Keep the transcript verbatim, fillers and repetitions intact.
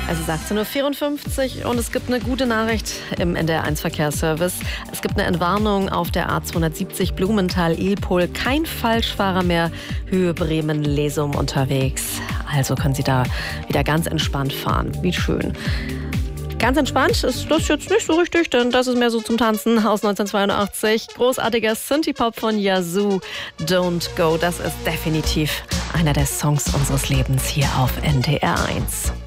Es ist achtzehn Uhr vierundfünfzig und es gibt eine gute Nachricht im N D R eins Verkehrsservice. Es gibt eine Entwarnung auf der A zweihundertsiebzig Blumenthal-Ilpol. Kein Falschfahrer mehr, Höhe Bremen-Lesum unterwegs. Also können Sie da wieder ganz entspannt fahren. Wie schön. Ganz entspannt ist das jetzt nicht so richtig, denn das ist mehr so zum Tanzen aus neunzehnhundertzweiundachtzig. Großartiger Synthie-Pop von Yazoo, Don't Go. Das ist definitiv einer der Songs unseres Lebens hier auf N D R eins.